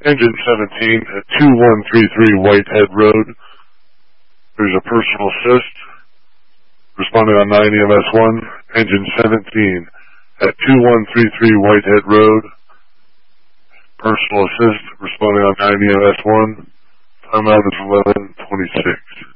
Engine 17 at 2133 Whitehead Road. There's a personal assist. Responding on 9 EMS 1. Engine 17 at 2133 Whitehead Road. Personal assist. Responding on 9 EMS 1. Timeout is 11:26.